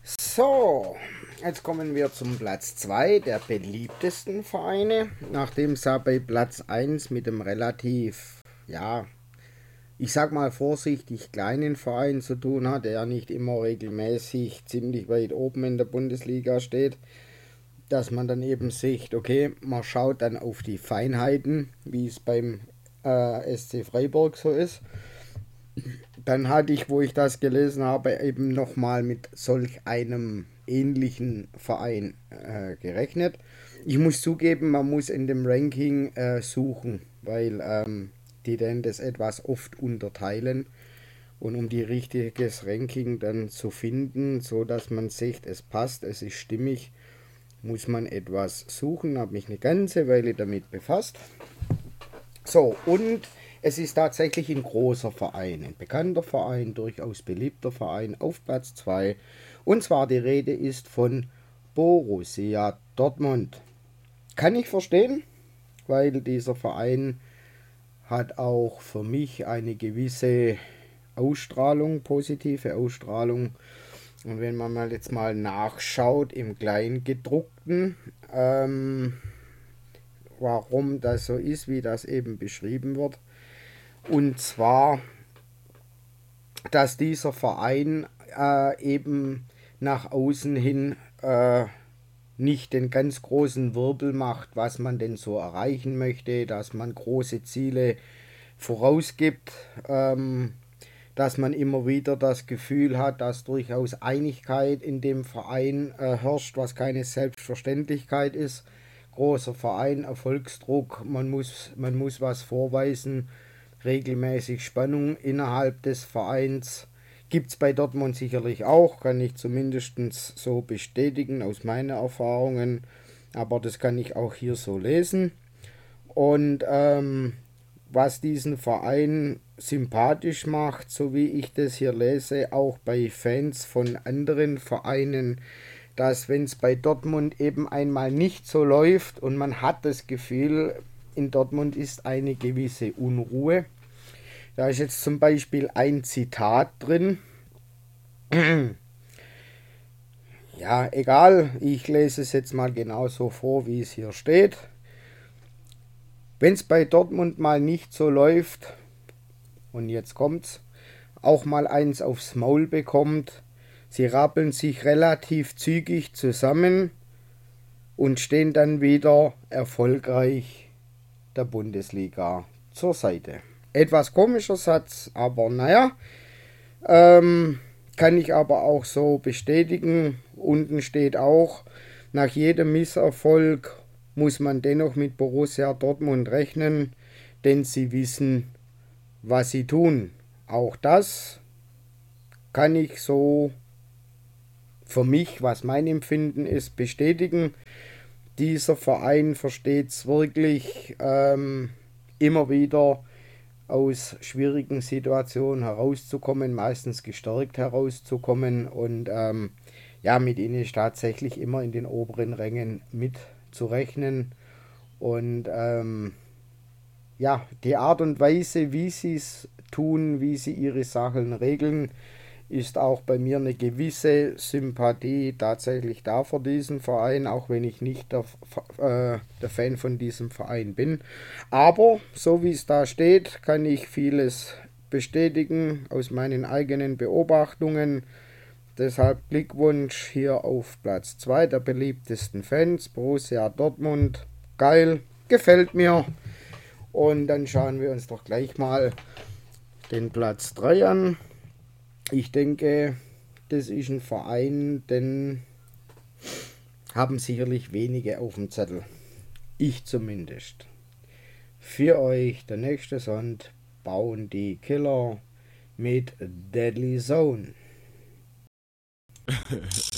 So, jetzt kommen wir zum Platz 2 der beliebtesten Vereine, nachdem es ja bei Platz 1 mit dem relativ, ja, ich sag mal vorsichtig kleinen Verein zu tun hat, der ja nicht immer regelmäßig ziemlich weit oben in der Bundesliga steht, dass man dann eben sieht, okay, man schaut dann auf die Feinheiten, wie es beim SC Freiburg so ist. Dann hatte ich, wo ich das gelesen habe, eben nochmal mit solch einem ähnlichen Verein gerechnet. Ich muss zugeben, man muss in dem Ranking suchen, weil die denn das etwas oft unterteilen. Und um die richtiges Ranking dann zu finden, so dass man sieht, es passt, es ist stimmig, muss man etwas suchen. Habe mich eine ganze Weile damit befasst. So, und es ist tatsächlich ein großer Verein, ein bekannter Verein, durchaus beliebter Verein auf Platz 2. Und zwar die Rede ist von Borussia Dortmund. Kann ich verstehen, weil dieser Verein hat auch für mich eine gewisse Ausstrahlung, positive Ausstrahlung. Und wenn man mal jetzt mal nachschaut im Kleingedruckten, warum das so ist, wie das eben beschrieben wird. Und zwar, dass dieser Verein eben nach außen hin nicht den ganz großen Wirbel macht, was man denn so erreichen möchte, dass man große Ziele vorausgibt, dass man immer wieder das Gefühl hat, dass durchaus Einigkeit in dem Verein herrscht, was keine Selbstverständlichkeit ist. Großer Verein, Erfolgsdruck, man muss was vorweisen, regelmäßig Spannung innerhalb des Vereins. Gibt es bei Dortmund sicherlich auch, kann ich zumindest so bestätigen aus meinen Erfahrungen, aber das kann ich auch hier so lesen. Und was diesen Verein sympathisch macht, so wie ich das hier lese, auch bei Fans von anderen Vereinen, dass wenn es bei Dortmund eben einmal nicht so läuft und man hat das Gefühl, in Dortmund ist eine gewisse Unruhe. Da ist jetzt zum Beispiel ein Zitat drin. Ja, egal, ich lese es jetzt mal genauso vor, wie es hier steht. Wenn es bei Dortmund mal nicht so läuft, und jetzt kommt's, auch mal eins aufs Maul bekommt, sie rappeln sich relativ zügig zusammen und stehen dann wieder erfolgreich der Bundesliga zur Seite. Etwas komischer Satz, aber naja, kann ich aber auch so bestätigen. Unten steht auch, nach jedem Misserfolg muss man dennoch mit Borussia Dortmund rechnen, denn sie wissen, was sie tun. Auch das kann ich so für mich, was mein Empfinden ist, bestätigen. Dieser Verein versteht es wirklich immer wieder aus schwierigen Situationen herauszukommen, meistens gestärkt herauszukommen und ja, mit ihnen ist tatsächlich immer in den oberen Rängen mitzurechnen und ja, die Art und Weise, wie sie es tun, wie sie ihre Sachen regeln, ist auch bei mir eine gewisse Sympathie tatsächlich da für diesen Verein, auch wenn ich nicht der Fan von diesem Verein bin. Aber so wie es da steht, kann ich vieles bestätigen aus meinen eigenen Beobachtungen. Deshalb Glückwunsch hier auf Platz 2 der beliebtesten Fans, Borussia Dortmund. Geil, gefällt mir. Und dann schauen wir uns doch gleich mal den Platz 3 an. Ich denke, das ist ein Verein, den haben sicherlich wenige auf dem Zettel. Ich zumindest. Für euch der nächste Sond bauen die Killer mit Deadly Zone.